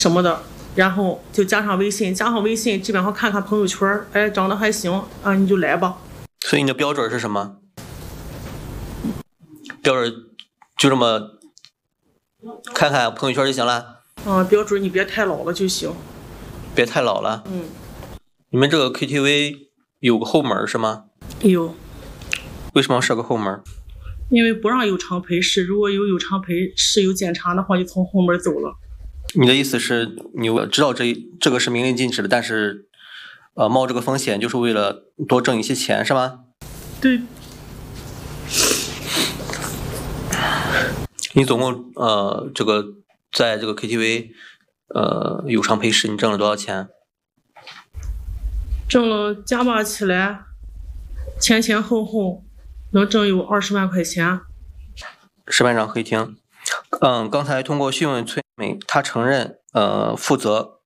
什么的，然后就加上微信，基本上看看朋友圈，哎，长得还行啊，你就来吧。 所以你的标准是什么？标准就这么看看朋友圈就行了。 标准你别太老了就行。 别太老了。你们这个 KTV 有个后门是吗？ 有。 为什么要设个后门？ 因为不让有偿陪侍，如果有偿陪侍有检查的话，就从后门走了。 你的意思是你知道这个是明令禁止的，但是冒这个风险就是为了多挣一些钱是吗？ 对。 你总共这个在这个 KTV 有偿陪侍你挣了多少钱？ 挣了加吧起来前后能挣有20万块钱。 石班长可以听。刚才通过讯问崔美，她承认负责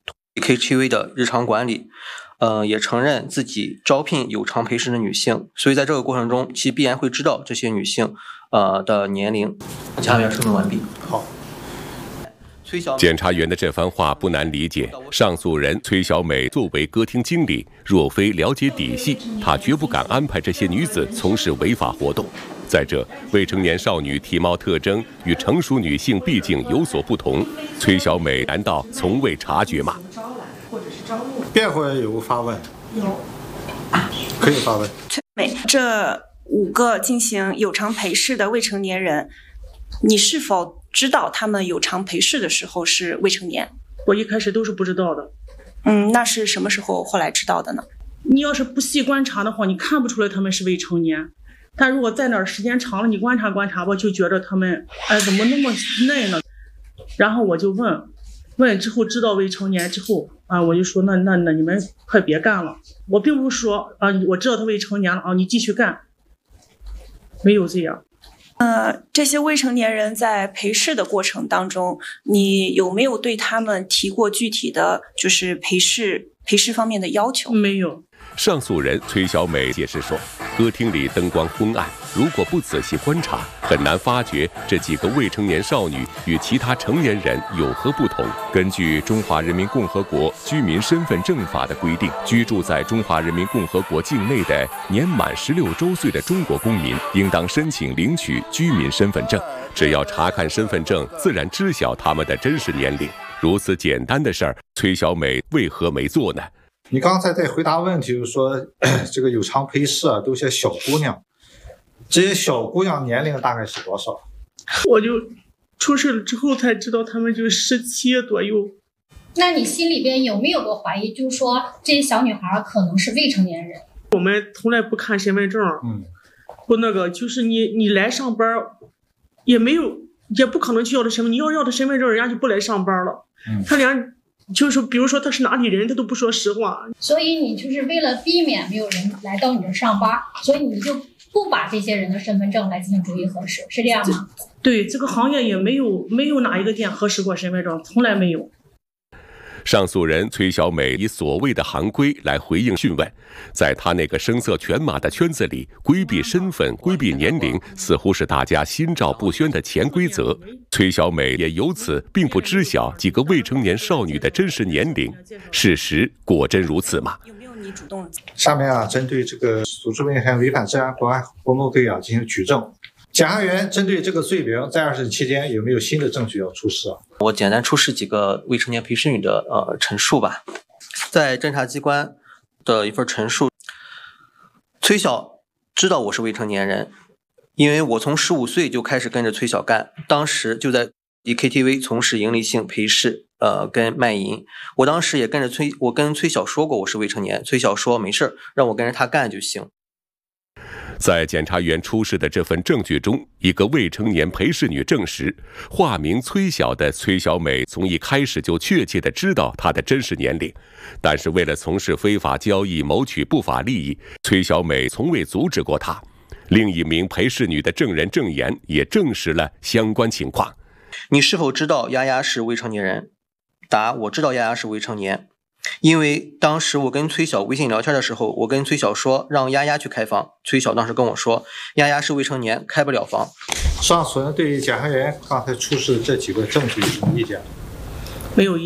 KTV 的日常管理，也承认自己招聘有偿陪侍的女性，所以在这个过程中，其必然会知道这些女性的年龄。检察员申问完毕。好。 检察员的这番话不难理解，上诉人崔小美作为歌厅经理，若非了解底细，她绝不敢安排这些女子从事违法活动。再者，未成年少女体貌特征与成熟女性毕竟有所不同，崔小美难道从未察觉吗？ 辩护人有无发问？ 有， 可以发问。 崔美，这5个进行有偿陪侍的未成年人，你是否知道他们有偿陪侍的时候是未成年？ 我一开始都是不知道的。 那是什么时候后来知道的呢？ 你要是不细观察的话，你看不出来他们是未成年。但如果在那儿时间长了，你观察观察吧，就觉得他们怎么那么嫩呢？然后我就问之后知道未成年之后我就说那你们快别干了。我并不是说我知道他未成年了你继续干，没有这样。 这些未成年人在陪侍的过程当中，你有没有对他们提过具体的就是陪侍方面的要求？ 没有。 上诉人崔小美解释说，歌厅里灯光昏暗，如果不仔细观察，很难发觉这几个未成年少女与其他成年人有何不同。根据《中华人民共和国居民身份证法》的规定，居住在中华人民共和国境内的年满16周岁的中国公民，应当申请领取居民身份证。只要查看身份证，自然知晓他们的真实年龄。如此简单的事儿，崔小美为何没做呢？ 你刚才在回答问题，就是说这个有偿陪侍都是些小姑娘，这些小姑娘年龄大概是多少？ 我就出事了之后才知道他们就17左右。 那你心里边有没有过怀疑，就是说这些小女孩可能是未成年人？ 我们从来不看身份证，不就是你来上班也不可能去要的身份，你要的身份证，人家就不来上班了。他连就是比如说他是哪里人，他都不说实话。所以你就是为了避免没有人来到你这上班，所以你就不把这些人的身份证来进行逐一核实，是这样吗？对，这个行业也没有哪一个店核实过身份证，从来没有。 上诉人崔小美以所谓的行规来回应讯问，在她那个声色犬马的圈子里，规避身份、规避年龄，似乎是大家心照不宣的潜规则。崔小美也由此并不知晓几个未成年少女的真实年龄。事实果真如此吗？ 下面针对这个组织危害违反治安国安活动罪进行举证。检察员针对这个罪名在2审期间有没有新的证据要出示？ 我简单出示几个未成年陪侍女的陈述吧。在侦查机关的一份陈述，崔小知道我是未成年人，因为我从15岁就开始跟着崔小干，当时就在KTV 从事营利性陪侍跟卖淫。我当时也跟崔小说过我是未成年，崔小说没事让我跟着他干就行。 在检察员出示的这份证据中，一个未成年陪侍女证实，化名崔小的崔小美从一开始就确切地知道她的真实年龄，但是为了从事非法交易谋取不法利益，崔小美从未阻止过她。另一名陪侍女的证人证言也证实了相关情况。 你是否知道丫丫是未成年人？答：我知道丫丫是未成年。因为当时我跟崔小微信聊天的时候，我跟崔小说让丫丫去开房，崔小当时跟我说丫丫是未成年，开不了房。 上诉人对于检察员刚才出示这几个证据有什么意见？ 没有意见。